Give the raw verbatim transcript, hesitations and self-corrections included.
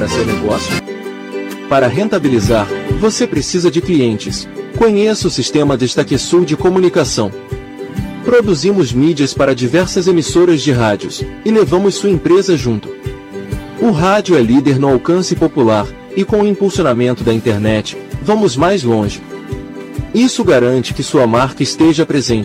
para seu negócio? Para rentabilizar, você precisa de clientes. Conheça o sistema DestaqueSul de comunicação. Produzimos mídias para diversas emissoras de rádios, e levamos sua empresa junto. O rádio é líder no alcance popular, e com o impulsionamento da internet, vamos mais longe. Isso garante que sua marca esteja presente